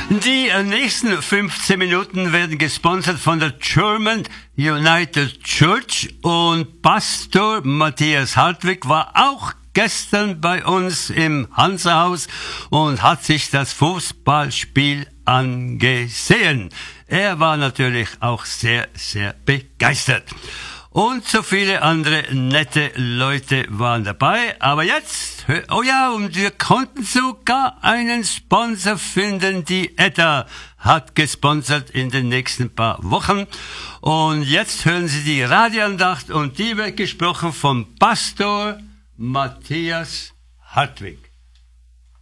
Die nächsten 15 Minuten werden gesponsert von der German United Church und Pastor Matthias Hartwig war auch gestern bei uns im Hansa-Haus und hat sich das Fußballspiel angesehen. Er war natürlich auch sehr, sehr begeistert. Und so viele andere nette Leute waren dabei. Aber jetzt, oh ja, und wir konnten sogar einen Sponsor finden. Die Edda hat gesponsert in den nächsten paar Wochen. Und jetzt hören Sie die Radioandacht und die wird gesprochen vom Pastor Matthias Hartwig.